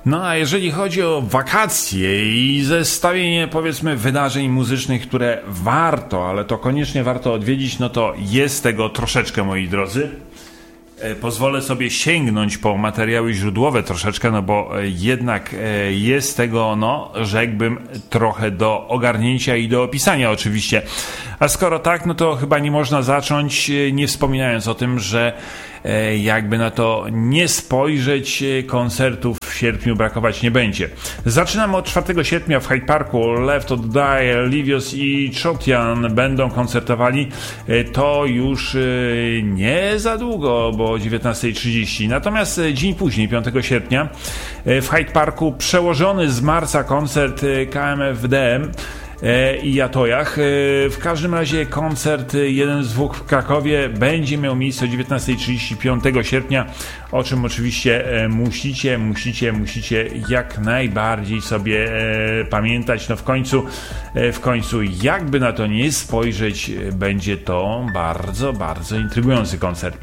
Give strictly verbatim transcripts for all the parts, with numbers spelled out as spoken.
No a jeżeli chodzi o wakacje i zestawienie, powiedzmy, wydarzeń muzycznych, które warto, ale to koniecznie warto odwiedzić, no to jest tego troszeczkę, moi drodzy. Pozwolę sobie sięgnąć po materiały źródłowe troszeczkę, no bo jednak jest tego, no, rzekłbym, trochę do ogarnięcia i do opisania oczywiście. A skoro tak, no to chyba nie można zacząć, nie wspominając o tym, że jakby na to nie spojrzeć, koncertów w sierpniu brakować nie będzie. Zaczynamy od czwartego sierpnia w Hyde Parku. Left of Die, Livius i Chotian będą koncertowali. To już nie za długo, bo o dziewiętnasta trzydzieści. Natomiast dzień później, piątego sierpnia, w Hyde Parku przełożony z marca koncert K M F D M i Jatojach. W każdym razie koncert jeden z dwóch w Krakowie będzie miał miejsce o dziewiętnasta trzydzieści piątego sierpnia, o czym oczywiście musicie, musicie, musicie jak najbardziej sobie pamiętać. No w końcu, w końcu jakby na to nie spojrzeć, będzie to bardzo, bardzo intrygujący koncert.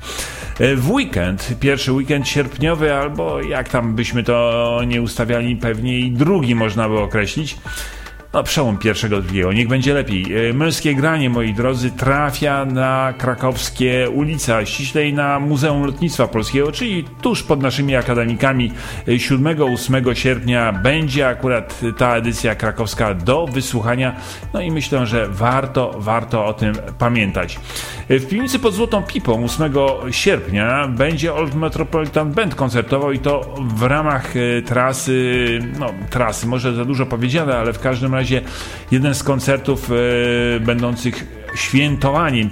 W weekend, pierwszy weekend sierpniowy, albo jak tam byśmy to nie ustawiali, pewnie i drugi można by określić. No, przełom pierwszego, drugiego, niech będzie lepiej. Męskie granie, moi drodzy, trafia na krakowskie ulice, a ściślej na Muzeum Lotnictwa Polskiego, czyli tuż pod naszymi akademikami. siódmego ósmego sierpnia będzie akurat ta edycja krakowska do wysłuchania, no i myślę, że warto, warto o tym pamiętać. W piwnicy pod Złotą Pipą ósmego sierpnia będzie Old Metropolitan Band koncertował i to w ramach trasy, no trasy, może za dużo powiedziane, ale w każdym razie razie jeden z koncertów e, będących świętowaniem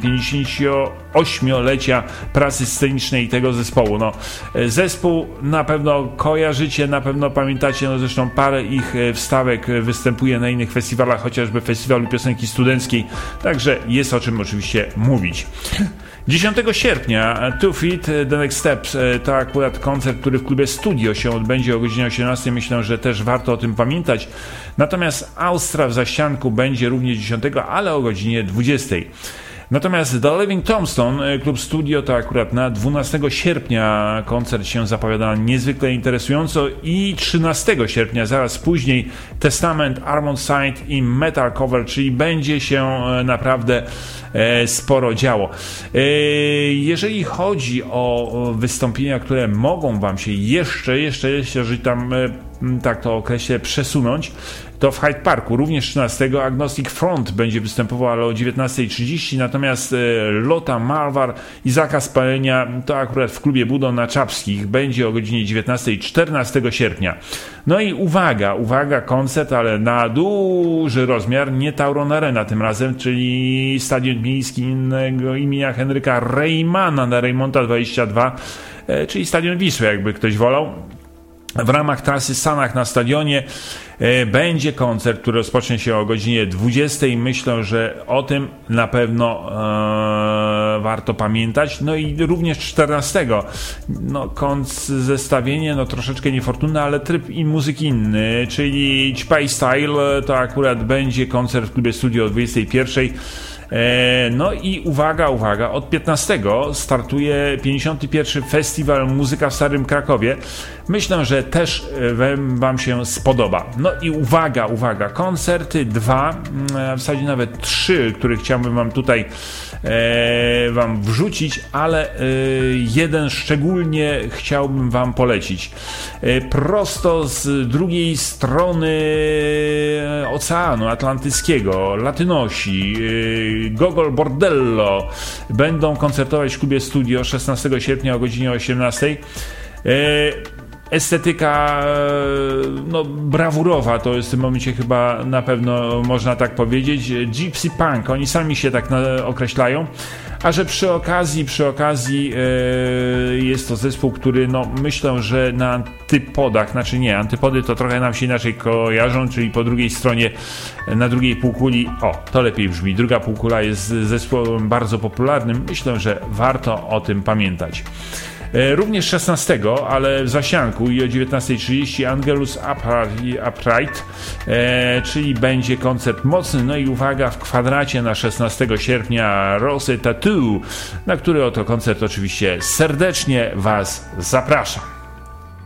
pięćdziesięcioośmiolecia pracy scenicznej tego zespołu. No, zespół na pewno kojarzycie, na pewno pamiętacie, no zresztą parę ich wstawek występuje na innych festiwalach, chociażby Festiwalu Piosenki Studenckiej, także jest o czym oczywiście mówić. dziesiątego sierpnia Two Feet, The Next Steps, to akurat koncert, który w klubie Studio się odbędzie o godzinie osiemnastej. Myślę, że też warto o tym pamiętać. Natomiast Austra w Zaścianku będzie również dziesiątego, ale o godzinie dwudziestej. Natomiast The Living Tombstone, klub Studio, to akurat na dwunastego sierpnia koncert się zapowiada niezwykle interesująco i trzynastego sierpnia, zaraz później, Testament, Armored Saint i Metal Cover, czyli będzie się naprawdę sporo działo. Jeżeli chodzi o wystąpienia, które mogą wam się jeszcze, jeszcze, jeszcze, że tam tak to określę, przesunąć, to w Hyde Parku również trzynastego Agnostic Front będzie występował, ale o dziewiętnasta trzydzieści, natomiast Lota Malwar i Zakaz Spalenia to akurat w klubie Budon na Czapskich będzie o godzinie dziewiętnastej czternastego sierpnia. No i uwaga, uwaga, koncert, ale na duży rozmiar, nie Tauron Arena tym razem, czyli Stadion Miejski imienia Henryka Reymana na Reymonta dwadzieścia dwa, czyli Stadion Wisły, jakby ktoś wolał. W ramach trasy Sanach na stadionie e, będzie koncert, który rozpocznie się o godzinie dwudziestej. Myślę, że o tym na pewno e, warto pamiętać. No i również czternastego. No, konc zestawienie, no troszeczkę niefortunne, ale tryb i muzyk inny, czyli Ćpaj Style, to akurat będzie koncert w klubie Studio o dwudziestej pierwszej. No i uwaga, uwaga, od piętnastego startuje pięćdziesiąty pierwszy Festiwal Muzyka w Starym Krakowie. Myślę, że też wam się spodoba. No i uwaga, uwaga, koncerty dwa, w zasadzie nawet trzy, które chciałbym wam tutaj e, wam wrzucić, ale e, jeden szczególnie chciałbym wam polecić. E, prosto z drugiej strony Oceanu Atlantyckiego, Latynosi, e, Gogol Bordello będą koncertować w klubie Studio szesnastego sierpnia o godzinie osiemnastej. Estetyka no, brawurowa, to jest w tym momencie chyba na pewno można tak powiedzieć. Gypsy Punk, oni sami się tak na, określają. A że przy okazji, przy okazji e, jest to zespół, który no myślę, że na antypodach, znaczy nie, antypody to trochę nam się inaczej kojarzą, czyli po drugiej stronie, na drugiej półkuli, o, to lepiej brzmi, druga półkula jest zespołem bardzo popularnym, myślę, że warto o tym pamiętać. Również szesnastego, ale w Zasianku i o dziewiętnastej trzydzieści Angelus Upright, e, czyli będzie koncert mocny. No i uwaga, w Kwadracie na szesnastego sierpnia Rose Tattoo, na który oto koncert oczywiście serdecznie was zapraszam.